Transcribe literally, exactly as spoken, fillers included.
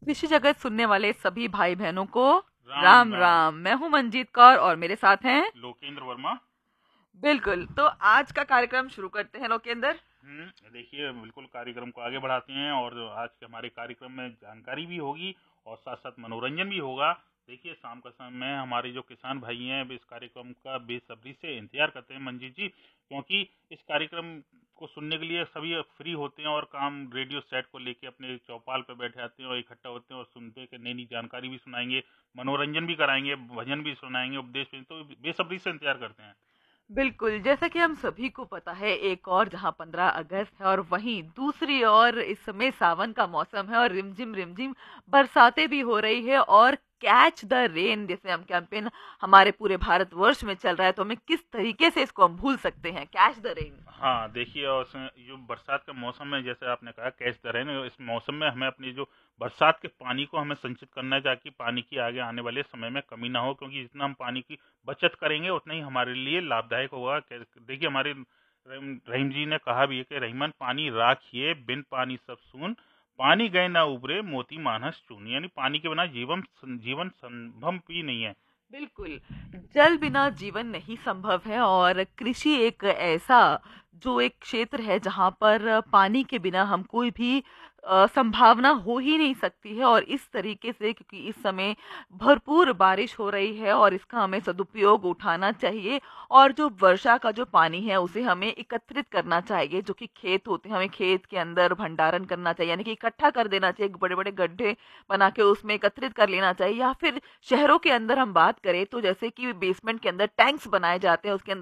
कृषि जगत सुनने वाले सभी भाई बहनों को राम राम राम। राम। मैं हूं मंजीत कौर और मेरे साथ हैं। लोकेंद्र वर्मा। बिल्कुल, तो आज का कार्यक्रम शुरू करते हैं लोकेंद्र। हम्म देखिए, बिल्कुल कार्यक्रम को आगे बढ़ाते हैं और आज के हमारे कार्यक्रम में जानकारी भी होगी और साथ साथ मनोरंजन भी होगा। देखिए, शाम का समय हमारे जो किसान भाई हैं वे इस कार्यक्रम का बेसब्री से इंतजार करते हैं मंजीत जी, क्योंकि इस कार्यक्रम को सुनने के लिए सभी फ्री होते हैं और काम रेडियो सेट को लेके अपने चौपाल पर बैठे आते हैं और इकट्ठा होते हैं और सुनते हैं कि नई नई जानकारी भी सुनाएंगे, मनोरंजन भी कराएंगे, भजन भी सुनाएंगे, उपदेश भी, तो बेसब्री से इंतजार करते हैं। बिल्कुल, जैसा कि हम सभी को पता है, एक और जहां पंद्रह अगस्त है और वहीं दूसरी ओर इस समय सावन का मौसम है और रिमझिम रिमझिम बरसातें भी हो रही है और कैच द रेन जैसे हम कैंपेन हमारे पूरे भारतवर्ष में चल रहा है, तो हमें किस तरीके से इसको हम भूल सकते हैं, कैच द रेन। हाँ, देखिए, और उसमें जो बरसात का मौसम है, जैसे आपने कहा कैच द रेन, इस मौसम में हमें अपनी जो बरसात के पानी को हमें संचित करना है, ताकि पानी की आगे आने वाले समय में कमी ना हो, क्योंकि जितना हम पानी की बचत करेंगे उतना ही हमारे लिए लाभदायक होगा। कै- देखिए, हमारे रहीम रहीम जी ने कहा भी है कि रहीमन पानी राखिए, बिन पानी सब सून, पानी गए ना उबरे, मोती मानस चून। यानी पानी के बिना जीवन जीवन संभव भी नहीं है। बिल्कुल, जल बिना जीवन नहीं संभव है और कृषि एक ऐसा जो एक क्षेत्र है जहाँ पर पानी के बिना हम कोई भी अ, संभावना हो ही नहीं सकती है। और इस तरीके से, क्योंकि इस समय भरपूर बारिश हो रही है और इसका हमें सदुपयोग उठाना चाहिए और जो वर्षा का जो पानी है उसे हमें एकत्रित करना चाहिए। जो कि खेत होते हैं, हमें खेत के अंदर भंडारण करना चाहिए, यानी कि इकट्ठा कर देना चाहिए, बड़े बड़े गड्ढे बना के उसमें एकत्रित कर लेना चाहिए। या फिर शहरों के अंदर हम बात करें तो जैसे कि बेसमेंट के अंदर टैंक्स बनाए जाते हैं, उसके